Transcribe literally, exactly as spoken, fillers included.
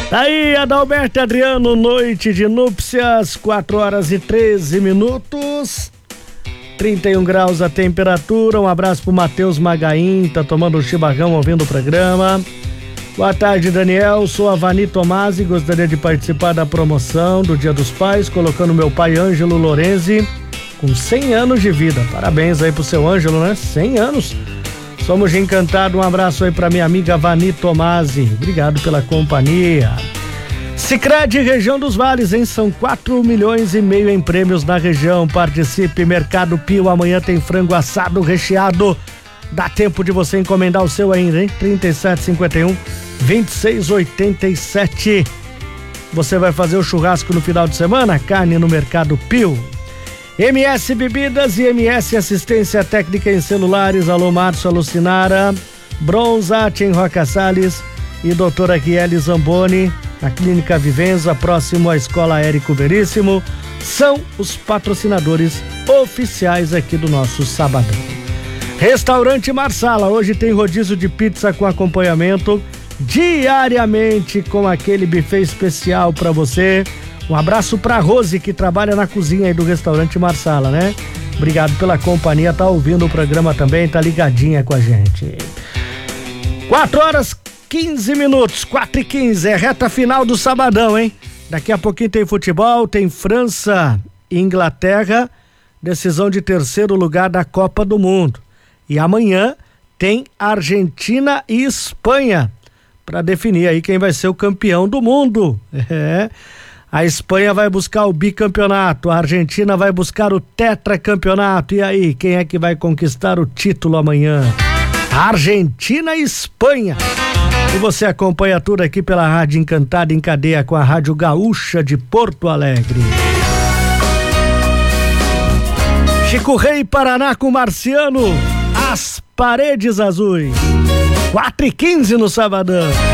Aí, Adalberto e Adriano, noite de núpcias, quatro horas e treze minutos, trinta e um graus a temperatura. Um abraço pro Matheus Magaim, tá tomando um chibarrão ouvindo o programa. Boa tarde, Daniel, sou a Vani Tomasi, gostaria de participar da promoção do Dia dos Pais, colocando meu pai Ângelo Lorenzi com cem anos de vida. Parabéns aí pro seu Ângelo, né? cem anos. Somos de Encantado, um abraço aí pra minha amiga Vani Tomasi. Obrigado pela companhia. Sicredi Região dos Vales, hein? São quatro milhões e meio em prêmios na região. Participe, Mercado Pio, amanhã tem frango assado recheado. Dá tempo de você encomendar o seu ainda, hein? trinta e sete cinquenta e um, vinte e seis oitenta e sete. Você vai fazer o churrasco no final de semana? Carne no Mercado Pio. M S Bebidas e M S Assistência Técnica em Celulares. Alô, Márcio Alucinara, Bronzate em Roca Salles e doutora Guiele Zamboni, na Clínica Vivenza, próximo à Escola Érico Veríssimo, são os patrocinadores oficiais aqui do nosso Sabadão. Restaurante Marsala, hoje tem rodízio de pizza com acompanhamento diariamente com aquele buffet especial para você. Um abraço pra Rose, que trabalha na cozinha aí do Restaurante Marsala, né? Obrigado pela companhia, tá ouvindo o programa também, tá ligadinha com a gente. quatro horas quinze minutos, quatro e quinze, é reta final do Sabadão, hein? Daqui a pouquinho tem futebol, tem França e Inglaterra, decisão de terceiro lugar da Copa do Mundo. E amanhã tem Argentina e Espanha, pra definir aí quem vai ser o campeão do mundo. É... A Espanha vai buscar o bicampeonato, a Argentina vai buscar o tetracampeonato. E aí, quem é que vai conquistar o título amanhã? Argentina e Espanha. E você acompanha tudo aqui pela Rádio Encantada em cadeia com a Rádio Gaúcha de Porto Alegre. Chico Rei, Paraná com Marciano, As Paredes Azuis. quatro e quinze no Sabadão.